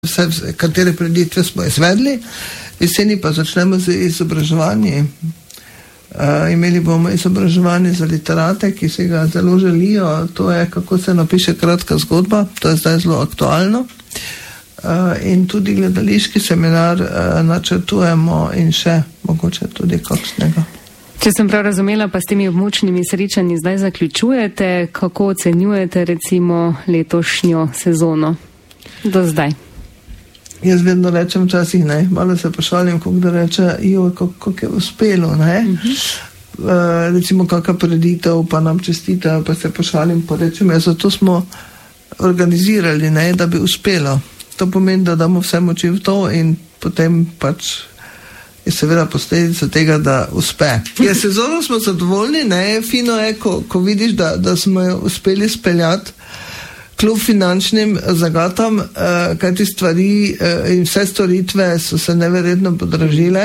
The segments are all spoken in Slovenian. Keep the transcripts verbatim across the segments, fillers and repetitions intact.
Vse, katere preditve smo izvedli, jeseni pa začnemo z izobraževanji. Uh, imeli bomo izobraževanje za literate, ki si ga zelo želijo, to je, kako se napiše kratka zgodba, to je zdaj zelo aktualno. Uh, in tudi gledališki seminar uh, načrtujemo in še mogoče tudi kakšnega. Če sem prav razumela, pa s temi območnimi srečanji zdaj zaključujete, kako ocenjujete recimo letošnjo sezono do zdaj? Jaz vedno rečem včasih, ne, malo se pošalim, kako da reče, joj, kako je uspelo, ne. Uh-huh. Uh, recimo kakšna preditev, pa nam čestita, pa se pošalim, pa rečem, ja, zato smo organizirali, ne, da bi uspelo. To pomeni, da damo vse moči v to in potem pač je seveda posledica tega, da uspe. Ja, sezono smo zadovoljni, ne, fino je, ko, ko vidiš, da, da smo jo uspeli speljati kljub finančnim zagatam, uh, kaj ti stvari uh, in vse storitve so se neverjetno podražile.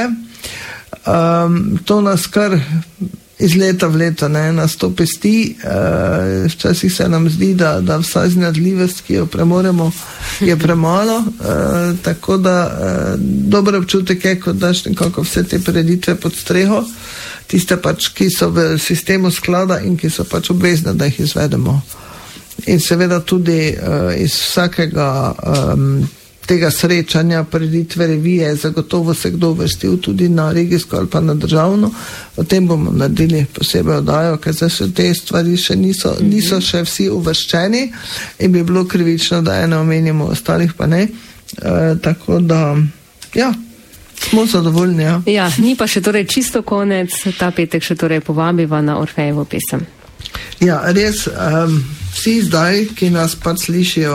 Um, to nas kar iz leta v leto, ne, nas to pesti. Uh, včasih se nam zdi, da, da vsa iznajdljivost, ki jo premoremo, je premalo. Uh, tako da uh, dober občutek je, ko daš nekako vse te preditve pod streho, tiste pač, ki so v sistemu sklada in ki so pač obvezne, da jih izvedemo. In seveda tudi uh, iz vsakega um, tega srečanja, preditve, revije, zagotovo se kdo uvrstil tudi na regijsko ali pa na državno. O tem bomo naredili posebej oddajo, ker zdaj še te stvari še niso, mm-hmm. niso še vsi uvrščeni in bi bilo krivično, da ene omenimo, ostalih pa ne. Uh, tako da, ja, smo zadovoljni. Ja. Ja, ni pa še torej čisto konec, ta petek še torej povabiva na Orfejevo pesem. Ja, res, um, vsi zdaj, ki nas pač slišijo,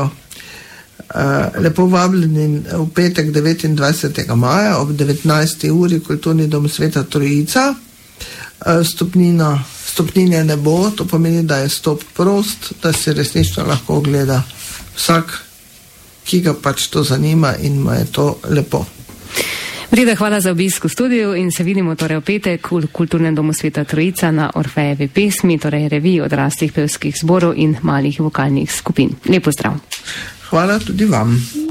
uh, lepo vabljeni v petek devetindvajsetega maja ob devetnajsti uri Kulturni dom Sveta Trojica. Uh, stopnina, stopnine ne bo, to pomeni, da je stop prost, da se resnično lahko ogleda vsak, ki ga pač to zanima in mu je to lepo. Breda, hvala za obisk v studiu in se vidimo torej v petek v Kulturnem domu Sveta Trojica na Orfejevi pesmi, torej reviji odraslih pevskih zborov in malih vokalnih skupin. Lep pozdrav. Hvala tudi vam.